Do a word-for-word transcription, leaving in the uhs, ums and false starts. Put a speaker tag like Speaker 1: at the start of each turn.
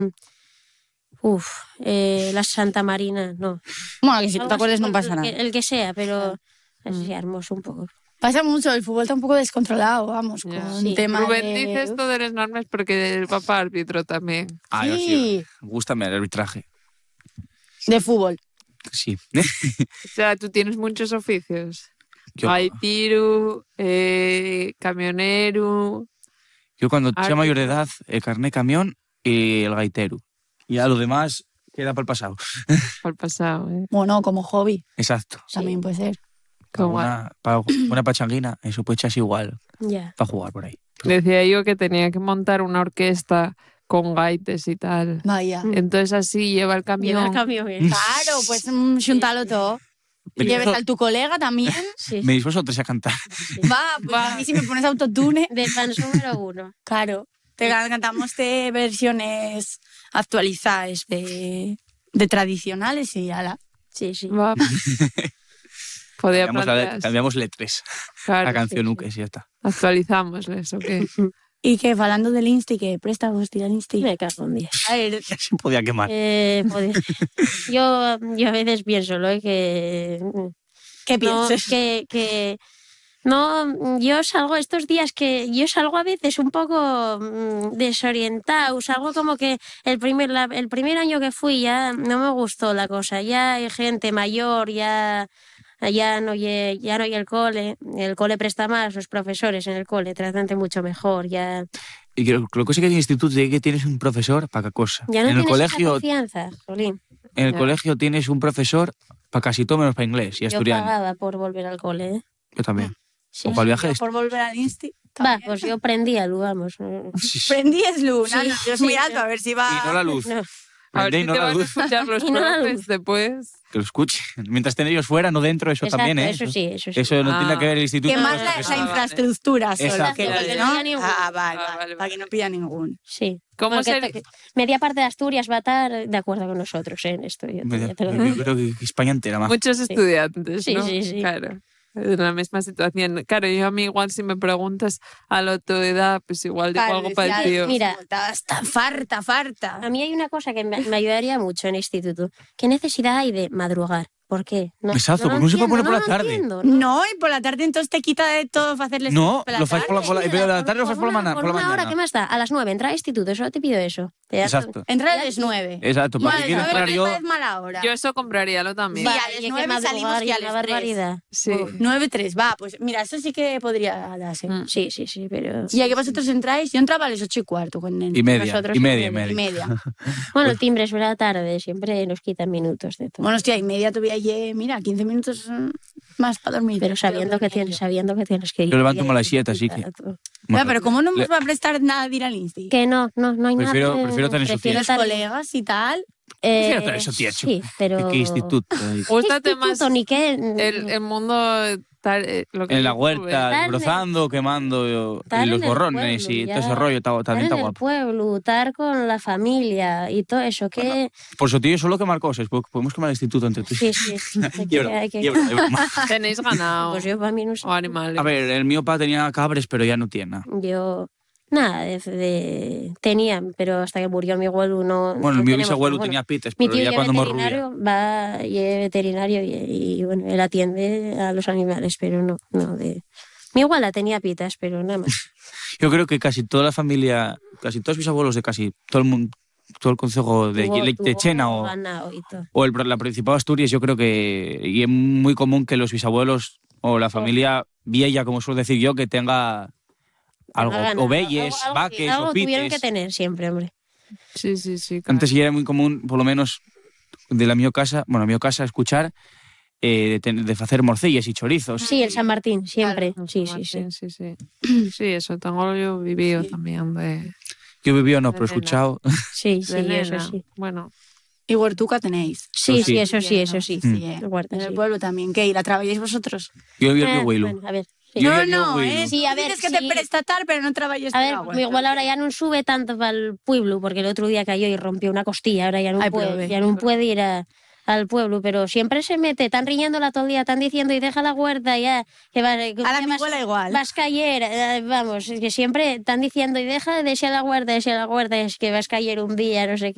Speaker 1: Uf, eh, la Santa Marina, no.
Speaker 2: Bueno, que si no te
Speaker 1: Algo
Speaker 2: acuerdas
Speaker 1: así,
Speaker 2: no pasa
Speaker 1: el
Speaker 2: nada.
Speaker 1: que, el que sea, pero así hermoso un poco.
Speaker 2: Pasa mucho, el fútbol está un poco descontrolado, vamos,
Speaker 3: Ya.
Speaker 2: con
Speaker 1: Sí.
Speaker 2: tema
Speaker 3: Rubén
Speaker 2: de...
Speaker 3: dice esto de las normas porque el papá árbitro también.
Speaker 4: Ah, yo sí.
Speaker 2: Sí,
Speaker 4: Gústame el arbitraje.
Speaker 2: de fútbol.
Speaker 4: Sí.
Speaker 3: O sea, tú tienes muchos oficios.
Speaker 4: Yo,
Speaker 3: Gaitiru, eh, camionero...
Speaker 4: yo cuando sea
Speaker 3: árbitro.
Speaker 4: mayor de edad, el carné camión y el gaitero. Y a lo demás queda para el pasado.
Speaker 3: Al pasado, ¿eh?
Speaker 2: Bueno, como hobby,
Speaker 4: Exacto.
Speaker 2: también puede ser.
Speaker 4: Para
Speaker 3: Como-
Speaker 4: una, para una pachanguina, eso puede echarse igual.
Speaker 1: Ya.
Speaker 4: Para jugar por ahí.
Speaker 3: Decía yo que tenía que montar una orquesta con gaites y tal.
Speaker 2: Vaya.
Speaker 3: Entonces así lleva el camión.
Speaker 1: Lleva el camión. ¿eh?
Speaker 2: Claro, pues mm, xuntalo todo. Y lleves a tu colega también.
Speaker 1: Sí.
Speaker 4: ¿Me vosotros a cantar?
Speaker 2: Va, pues a mí si me pones autotune,
Speaker 1: De fans número uno.
Speaker 2: claro. Te cantamos de versiones actualizadas de, de tradicionales y ala.
Speaker 1: Sí, sí.
Speaker 3: Va. Podía
Speaker 4: Cambiamos, la-
Speaker 3: plantearse.
Speaker 4: cambiamos letras.
Speaker 3: Claro,
Speaker 4: La canción
Speaker 1: sí,
Speaker 4: Uques y ya está.
Speaker 3: actualizamosles, ¿o qué?
Speaker 2: Y que falando del Insti, que presta vos tirar Insti.
Speaker 1: Me cago en día.
Speaker 2: A ver,
Speaker 4: Ya se podía quemar.
Speaker 1: Eh, joder. yo, yo a veces pienso ¿no? que...
Speaker 2: ¿qué
Speaker 1: No,
Speaker 2: piensas?
Speaker 1: que, que no, yo salgo estos días que yo salgo a veces un poco mm, desorientado, salgo como que el primer la- el primer año que fui ya no me gustó la cosa, ya hay gente mayor, ya ya no hay, ya no hay el cole, el cole presta más, los profesores en el cole tratan mucho mejor, ya
Speaker 4: Y creo, creo que sí que en el instituto es que tienes un profesor para cada cosa.
Speaker 1: ya no
Speaker 4: en el
Speaker 1: tienes esa
Speaker 4: colegio,
Speaker 1: confianza, Jolín.
Speaker 4: en el
Speaker 3: Ya.
Speaker 4: colegio tienes un profesor para casi todo menos para inglés y
Speaker 1: Yo
Speaker 4: asturiano.
Speaker 1: pagaba por volver al cole, ¿eh?
Speaker 4: Yo también.
Speaker 1: Sí.
Speaker 4: O para el viaje.
Speaker 2: Yo
Speaker 4: de-
Speaker 2: por volver al Insti.
Speaker 1: Va,
Speaker 2: también.
Speaker 1: pues yo prendía, vamos.
Speaker 4: Sí, sí.
Speaker 2: Prendí es luz,
Speaker 1: Sí,
Speaker 2: Ana, Dios
Speaker 1: sí,
Speaker 2: muy
Speaker 1: sí.
Speaker 2: alto, a ver si va...
Speaker 4: Y no la luz.
Speaker 1: No.
Speaker 3: A ver
Speaker 4: Prende
Speaker 3: si
Speaker 4: y no
Speaker 3: te
Speaker 4: la
Speaker 3: van a
Speaker 4: luz.
Speaker 3: escuchar los
Speaker 1: Y no la
Speaker 3: profes
Speaker 1: luz.
Speaker 3: después.
Speaker 4: Que lo escuchen. Mientras estén ellos fuera, no dentro, eso
Speaker 1: Exacto,
Speaker 4: también, ¿eh?
Speaker 1: eso sí, eso sí.
Speaker 4: Eso no
Speaker 3: Ah.
Speaker 4: tiene que ver el instituto.
Speaker 2: Que
Speaker 4: con
Speaker 2: más
Speaker 4: los
Speaker 2: la,
Speaker 4: profesores.
Speaker 2: la
Speaker 3: Ah, vale.
Speaker 2: infraestructura sola.
Speaker 4: Exacto.
Speaker 2: Que
Speaker 1: Que
Speaker 2: dices,
Speaker 1: no
Speaker 2: ¿no?
Speaker 1: haya ningún-
Speaker 2: Ah, vale,
Speaker 3: Ah,
Speaker 2: vale,
Speaker 3: vale,
Speaker 2: para
Speaker 3: vale.
Speaker 2: que no pilla ningún.
Speaker 1: Sí.
Speaker 3: ¿Cómo
Speaker 1: Porque
Speaker 3: sería?
Speaker 1: to- media parte de Asturias va a estar de acuerdo con nosotros ¿eh? en esto. Yo, te-
Speaker 4: Yo
Speaker 1: te lo digo.
Speaker 4: creo que España entera más.
Speaker 3: Muchos estudiantes,
Speaker 1: Sí,
Speaker 3: ¿no?
Speaker 1: sí, sí.
Speaker 3: Claro. En la misma situación. Claro, yo a mí igual si me preguntas a la tu edad, pues igual digo
Speaker 2: Claro,
Speaker 3: algo
Speaker 2: decía,
Speaker 3: parecido.
Speaker 1: Mira.
Speaker 2: Está, está farta, farta.
Speaker 1: A mí hay una cosa que me, me ayudaría mucho en el instituto. ¿Qué necesidad hay de madrugar? ¿Por qué? No,
Speaker 4: Exacto,
Speaker 1: lo
Speaker 4: porque no se puede
Speaker 1: entiendo,
Speaker 4: poner por
Speaker 1: no
Speaker 4: la
Speaker 1: lo
Speaker 4: tarde.
Speaker 1: entiendo, no.
Speaker 2: No, y por la tarde entonces te quita de todo para hacerles
Speaker 4: No,
Speaker 2: por la
Speaker 4: lo fas por la,
Speaker 2: tarde.
Speaker 4: por la, pero la tarde lo fas por la,
Speaker 1: una,
Speaker 4: mañana.
Speaker 1: por
Speaker 4: por la
Speaker 1: una hora,
Speaker 4: mañana.
Speaker 1: ¿qué más da? A las nueve, entra al instituto, solo te pido eso. Te das-
Speaker 4: Exacto.
Speaker 2: Entra a las nueve.
Speaker 4: Exacto, para
Speaker 2: Vale,
Speaker 4: que quiero
Speaker 2: nueve
Speaker 4: entrar
Speaker 2: me
Speaker 4: yo.
Speaker 2: parece mala hora.
Speaker 3: Yo eso compraríalo también.
Speaker 2: Sí,
Speaker 1: Va,
Speaker 2: a las
Speaker 1: y hay que
Speaker 2: nueve
Speaker 1: madrugar
Speaker 2: salimos
Speaker 1: y
Speaker 2: que a
Speaker 1: una
Speaker 2: las tres.
Speaker 1: barbaridad.
Speaker 3: Sí.
Speaker 1: Uf.
Speaker 2: nueve tres, va, pues mira, eso sí que podría darse.
Speaker 3: Mm.
Speaker 1: Sí, sí, sí, pero...
Speaker 2: Y a que vosotros entráis, yo entraba a las ocho y cuarto con el
Speaker 4: Y media,
Speaker 1: Nosotros
Speaker 4: y media, y
Speaker 1: y media.
Speaker 2: y
Speaker 4: media.
Speaker 2: media.
Speaker 1: Bueno, el timbre es la tarde, siempre nos quitan minutos de todo.
Speaker 2: Bueno, hostia, y media todavía llegué, mira, quince minutos mm, más para dormir.
Speaker 1: Pero sabiendo que tienes, sabiendo que tienes que ir.
Speaker 4: Yo levanto
Speaker 1: y-
Speaker 4: como a las siete, así que-
Speaker 2: Ya, pero ¿cómo no
Speaker 4: Le-
Speaker 2: nos va a prestar nada de ir al Insti?
Speaker 1: Que no, no, no hay
Speaker 4: Prefiero-
Speaker 1: nada.
Speaker 4: prefiero tener su
Speaker 1: prefiero
Speaker 2: Los
Speaker 1: estar-
Speaker 2: colegas y tal.
Speaker 1: eh,
Speaker 4: Prefiero tener eso, tía,
Speaker 1: Sí, pero...
Speaker 4: ¿Qué instituto?
Speaker 3: Gústate
Speaker 1: ¿Qué
Speaker 3: más
Speaker 1: instituto, ni qué?
Speaker 3: el, el mundo tal, eh, lo que
Speaker 4: En la
Speaker 3: dices tú,
Speaker 4: huerta,
Speaker 3: ¿eh?
Speaker 1: Tal-
Speaker 4: brozando, quemando
Speaker 1: tal
Speaker 4: y los
Speaker 1: en el
Speaker 4: borrones
Speaker 1: pueblo,
Speaker 4: y
Speaker 1: ya.
Speaker 4: todo ese rollo, está-
Speaker 1: Estar
Speaker 4: también
Speaker 1: en
Speaker 4: está
Speaker 1: el
Speaker 4: guapo.
Speaker 1: pueblo, estar con la familia y todo eso, que...
Speaker 4: Por eso, tío, solo quemar cosas, porque podemos quemar el instituto entre tú.
Speaker 1: Sí, sí, sí, hay
Speaker 4: Y
Speaker 1: que-
Speaker 4: broma,
Speaker 1: hay que-
Speaker 4: y broma, y broma.
Speaker 3: Tenéis ganado
Speaker 1: Pues yo para mí no sé.
Speaker 3: o animales.
Speaker 4: A ver, el mío pa tenía cabres, pero ya no tiene nada.
Speaker 1: Yo... Nada, de, de- tenían, pero hasta que murió mi abuelo no...
Speaker 4: Bueno,
Speaker 1: no
Speaker 4: el mío
Speaker 1: tenemos,
Speaker 4: bisabuelo
Speaker 1: pero bueno.
Speaker 4: tenía pites,
Speaker 1: Mi
Speaker 4: pero
Speaker 1: tío
Speaker 4: ya
Speaker 1: ya
Speaker 4: cuando me rubia.
Speaker 1: veterinario va y es veterinario y, y, bueno, él atiende a los animales, pero no, no de... Mi abuela tenía pitas, pero nada más.
Speaker 4: Yo creo que casi toda la familia, casi todos mis abuelos de casi todo el mundo, todo el concejo de,
Speaker 1: Tuvo-
Speaker 4: de
Speaker 1: tuvo
Speaker 4: Chena o,
Speaker 1: ganado y todo.
Speaker 4: o el, la Principado de Asturias, yo creo que y es muy común que los bisabuelos o la familia vieja, como suelo decir yo, que tenga algo,
Speaker 1: Tenga ganado.
Speaker 4: ovelles,
Speaker 1: Algo- algo-
Speaker 4: vaques
Speaker 1: algo
Speaker 4: o
Speaker 1: tuvieron
Speaker 4: pites.
Speaker 1: que tener siempre, hombre.
Speaker 3: Sí, sí, sí. claro.
Speaker 4: Antes sí era muy común, por lo menos de la mi casa, bueno, mi casa, escuchar eh, de, ten- de hacer morcillas y chorizos.
Speaker 1: Sí, el San Martín, siempre.
Speaker 3: Claro,
Speaker 1: Sí,
Speaker 3: San
Speaker 1: sí, sí.
Speaker 3: Martín, sí, sí. Sí, eso tengo yo vivido también de,
Speaker 4: Yo viví no, pero he
Speaker 3: De nena.
Speaker 4: escuchado.
Speaker 1: Sí, sí,
Speaker 3: de
Speaker 1: eso
Speaker 3: nena.
Speaker 1: sí.
Speaker 3: Bueno,
Speaker 2: Y huertuca tenéis.
Speaker 1: Sí,
Speaker 4: Pues
Speaker 1: sí,
Speaker 4: sí.
Speaker 1: eso sí, eso sí.
Speaker 2: Sí, eh.
Speaker 1: La huerta,
Speaker 2: En el
Speaker 1: sí.
Speaker 2: pueblo también. ¿Qué? ¿Y la trabajáis vosotros?
Speaker 4: Yo viví
Speaker 1: Eh,
Speaker 4: en Huilo.
Speaker 1: bueno, a ver. sí.
Speaker 4: Yo-
Speaker 2: No,
Speaker 4: yo
Speaker 2: no,
Speaker 4: voy,
Speaker 2: ¿eh?
Speaker 4: ¿no?
Speaker 1: Sí, a ver,
Speaker 2: Dices que
Speaker 1: sí.
Speaker 2: te presta tal, pero no trabajas
Speaker 1: A
Speaker 2: de
Speaker 1: ver,
Speaker 2: la huerta.
Speaker 1: igual ahora ya no sube tanto para el pueblo, porque el otro día cayó y rompió una costilla, ahora ya no
Speaker 2: Ay,
Speaker 1: puede,
Speaker 2: pero ve.
Speaker 1: ya no puede ir a- al pueblo, pero siempre se mete, están riñéndola todo el día, están diciendo y deja la huerta ya, que, va, que
Speaker 2: A la
Speaker 1: vas-
Speaker 2: mi abuela igual.
Speaker 1: vas a caer, eh, vamos, es que siempre están diciendo y deja de ser la huerta, de ser la huerta, es que vas a caer un día, no sé qué.